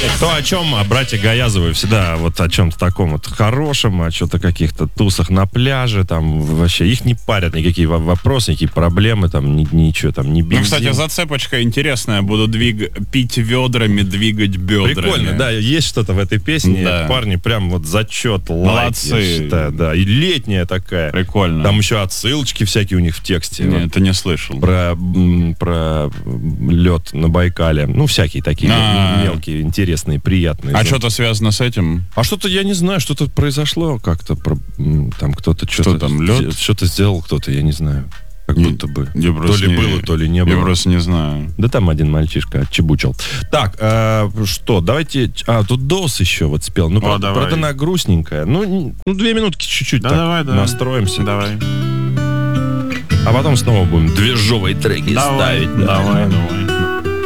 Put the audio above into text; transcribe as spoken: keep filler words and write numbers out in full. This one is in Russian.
То о чем, о братья Гаязовы всегда вот о чем-то таком вот хорошем, о что-то каких-то тусах на пляже, там вообще их не парят никакие вопросы, никакие проблемы, там ни, ничего, там не бензин. Ну, кстати, зацепочка интересная, буду двиг... пить ведрами, двигать бедрами. Прикольно, да, есть что-то в этой песне, да. Парни прям вот зачет, молодцы. Лайк, я считаю, да, и летняя такая. Прикольно. Там еще отсылочки всякие у них в тексте. Нет, вот, это не слышал. Про, про лед на Байкале, ну, всякие такие А-а-а. мелкие, интересные, приятные. А что-то связано с этим? А что-то, я не знаю, что-то произошло как-то, там кто-то что-то... Что там, лед? Что-то сделал кто-то, я не знаю. Как не, будто бы. Я то ли не, было, то ли не было. Я просто не знаю. Да там один мальчишка отчебучил. Так, э, что, давайте... А, тут Дос еще вот спел. Ну, О, правда, правда, она грустненькая. Ну, ну, две минутки чуть-чуть да, так давай, давай. настроимся. Давай. А потом снова будем движовые треки давай, ставить. Давай, давай.